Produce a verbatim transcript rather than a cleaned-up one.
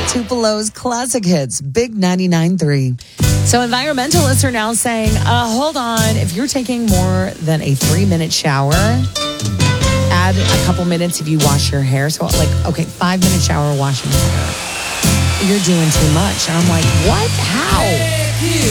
Tupelo's classic hits, Big ninety-nine point three. So environmentalists are now saying, uh, hold on, if you're taking more than a three-minute shower, add a couple minutes if you wash your hair. So like, okay, five-minute shower washing your hair. You're doing too much. And I'm like, what? How?